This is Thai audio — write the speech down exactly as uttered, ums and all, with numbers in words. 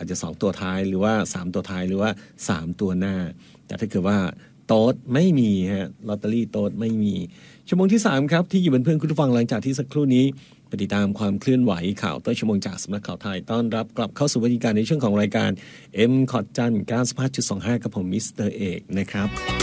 อาจจะสองตัวท้ายหรือว่าสามตัวท้ายหรือว่าสามตัวหน้าแต่ถ้าเกิดว่าโต๊ดไม่มีฮะลอตเตอรี่โต๊ดไม่มีชั่วโมงที่สามครับที่อยู่เป็นเพื่อนคุณผู้ฟังหลังจากที่สักครู่นี้ไปติดตามความเคลื่อนไหวข่าวต้นชั่วโมงจากสำนักข่าวไทยต้อนรับกลับเข้าสู่บรรยากาศในช่วงของรายการ M คอร์ดจันทร์ เก้าสิบห้าจุดสองห้า กับผมมิสเตอร์เอกนะครับ